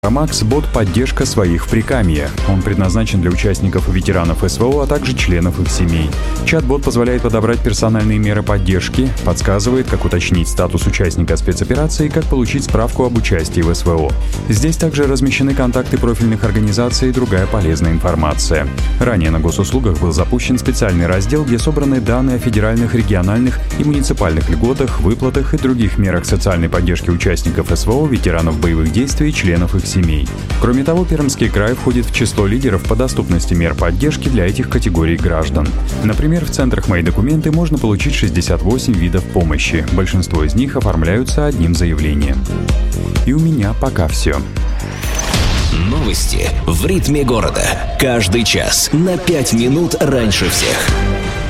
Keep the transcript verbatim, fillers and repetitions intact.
Макс — бот «Поддержка своих в Прикамье». Он предназначен для участников и ветеранов СВО, а также членов их семей. Чат-бот позволяет подобрать персональные меры поддержки, подсказывает, как уточнить статус участника спецоперации и как получить справку об участии в СВО. Здесь также размещены контакты профильных организаций и другая полезная информация. Ранее на госуслугах был запущен специальный раздел, где собраны данные о федеральных, региональных и муниципальных льготах, выплатах и других мерах социальной поддержки участников СВО, ветеранов боевых действий и членов их семей. Кроме того, Пермский край входит в число лидеров по доступности мер поддержки для этих категорий граждан. Например, в центрах «Мои документы» можно получить шестьдесят восемь видов помощи. Большинство из них оформляются одним заявлением. И у меня пока все. Новости в ритме города. Каждый час на пять минут раньше всех.